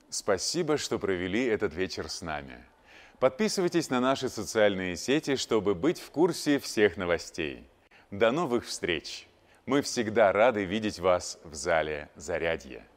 Спасибо, что провели этот вечер с нами. Подписывайтесь на наши социальные сети, чтобы быть в курсе всех новостей. До новых встреч! Мы всегда рады видеть вас в зале Зарядье.